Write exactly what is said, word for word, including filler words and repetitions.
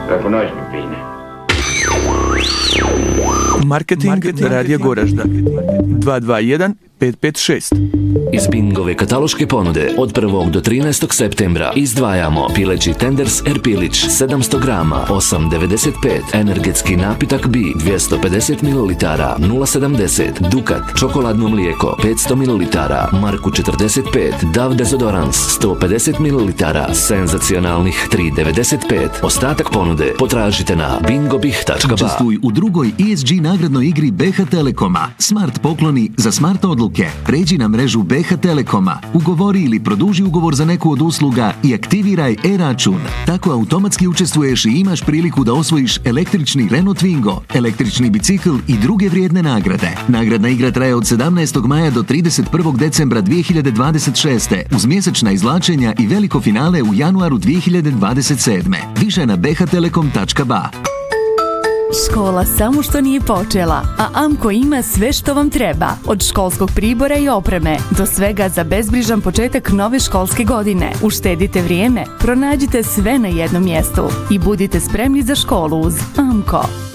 Kako noć Pepine? Marketing, Marketing Radija Goražda dva dva jedan pet pet šest. Iz Bingove kataloške ponude od prvog do trinaestog septembra izdvajamo pileći tenders Erpilić sedamsto grama osam devedeset pet, energetski napitak B dvjesto pedeset mililitara nula sedamdeset, Dukat čokoladno mlijeko petsto mililitara marku četrdeset pet, Dav dezodorans sto pedeset mililitara senzacionalnih tri devedeset pet. Ostatak ponude potražite na bingobih tačka ba. Učestvuj u drugoj E S G nagradnoj igri B H Telekoma. Smart pokloni za smart odluke. Pređi na mrežu B H Telekoma, ugovori ili produži ugovor za neku od usluga i aktiviraj e-račun. Tako automatski učestvuješ i imaš priliku da osvojiš električni Renault Twingo, električni bicikl i druge vrijedne nagrade. Nagradna igra traje od sedamnaestog maja do trideset prvog decembra dvije hiljade dvadeset šeste uz mjesečna izvlačenja i veliko finale u januaru dvije hiljade dvadeset sedme. Više na b h telekom tačka ba. Škola samo što nije počela, a Amko ima sve što vam treba. Od školskog pribora i opreme do svega za bezbrižan početak nove školske godine. Uštedite vrijeme, pronađite sve na jednom mjestu i budite spremni za školu uz Amko.